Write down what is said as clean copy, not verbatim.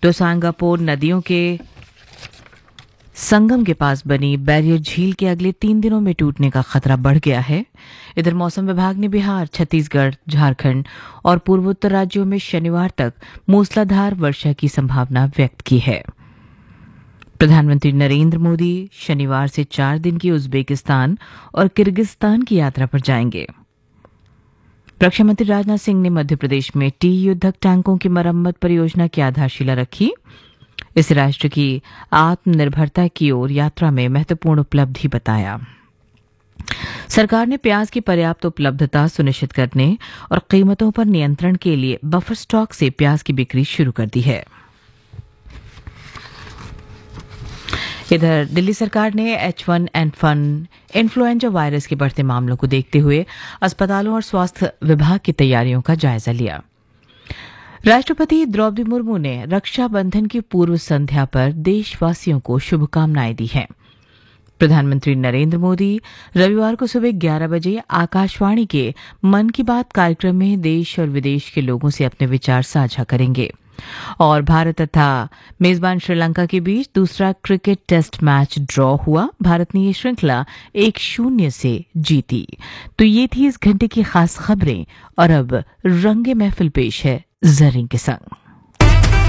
दोसांगापोर नदियों के संगम के पास बनी बैरियर झील के अगले 3 दिनों में टूटने का खतरा बढ़ गया है। इधर मौसम विभाग ने बिहार, छत्तीसगढ़, झारखंड और पूर्वोत्तर राज्यों में शनिवार तक मूसलाधार वर्षा की संभावना व्यक्त की है। प्रधानमंत्री नरेंद्र मोदी शनिवार से 4 दिन की उज्बेकिस्तान और किर्गिस्तान की यात्रा पर जाएंगे। रक्षा मंत्री राजनाथ सिंह ने मध्य प्रदेश में टी युद्धक टैंकों की मरम्मत परियोजना की आधारशिला रखी। इसे राष्ट्र की आत्मनिर्भरता की ओर यात्रा में महत्वपूर्ण उपलब्धि बताया। सरकार ने प्याज की पर्याप्त उपलब्धता सुनिश्चित करने और कीमतों पर नियंत्रण के लिए बफर स्टॉक से प्याज की बिक्री शुरू कर दी है। इधर दिल्ली सरकार ने H1N1 इन्फ्लुएंजा वायरस के बढ़ते मामलों को देखते हुए अस्पतालों और स्वास्थ्य विभाग की तैयारियों का जायजा लिया। राष्ट्रपति द्रौपदी मुर्मू ने रक्षाबंधन की पूर्व संध्या पर देशवासियों को शुभकामनाएं दी हैं। प्रधानमंत्री नरेंद्र मोदी रविवार को सुबह 11 बजे आकाशवाणी के मन की बात कार्यक्रम में देश और विदेश के लोगों से अपने विचार साझा करेंगे। और भारत तथा मेजबान श्रीलंका के बीच दूसरा क्रिकेट टेस्ट मैच ड्रॉ हुआ। भारत ने ये श्रृंखला 1-0 से जीती। तो ये थी इस घंटे की खास खबरें और अब रंगे महफिल पेश है जरीन के संग।